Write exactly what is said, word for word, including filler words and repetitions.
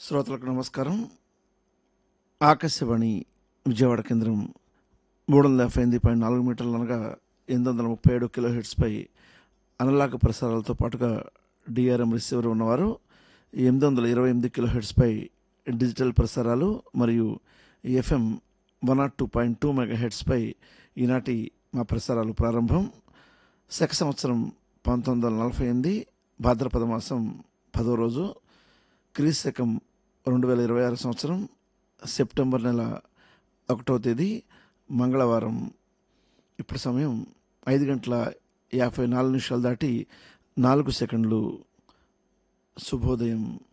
శ్రోతలకు నమస్కారం. ఆకాశవాణి విజయవాడ కేంద్రం మూడు వందల యాభై ఎనిమిది పాయింట్ నాలుగు మీటర్లు అనగా ఎనిమిది వందల ముప్పై ఏడు కిలో హెడ్స్పై అనలాగ్ ప్రసారాలతో పాటుగా డిఆర్ఎం రిసీవర్ ఉన్నవారు ఎనిమిది వందల ఇరవై ఎనిమిది కిలో హెడ్స్పై డిజిటల్ ప్రసారాలు మరియు FM one not two point two mega హెడ్స్పై ఈనాటి మా ప్రసారాలు ప్రారంభం. శక సంవత్సరం పంతొమ్మిది వందల నలభై ఎనిమిది భాద్రపద మాసం పదో రోజు, క్రీస్తు శకం రెండు వేల ఇరవై ఆరు సంవత్సరం సెప్టెంబర్ నెల ఒకటవ తేదీ మంగళవారం. ఇప్పుడు సమయం ఐదు గంటల యాభై నాలుగు నిమిషాలు దాటి నాలుగు సెకండ్లు. శుభోదయం.